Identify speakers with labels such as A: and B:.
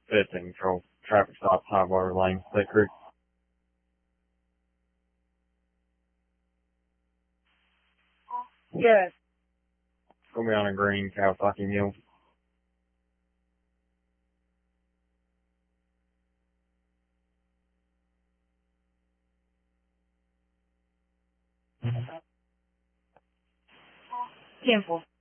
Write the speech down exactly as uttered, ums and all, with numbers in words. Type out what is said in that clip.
A: fifteen control. Traffic stop, high water lane, Thick Creek.
B: Yes.
A: Gonna be on a green Kawasaki Mule.
B: ten four.